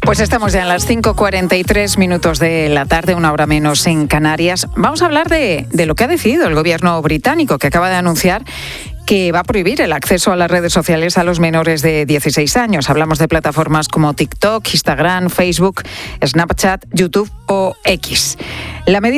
Pues estamos ya en las 5:43 minutos de la tarde, una hora menos en Canarias. Vamos a hablar de lo que ha decidido el gobierno británico, que acaba de anunciar que va a prohibir el acceso a las redes sociales a los menores de 16 años. Hablamos de plataformas como TikTok, Instagram, Facebook, Snapchat, YouTube o X. La medida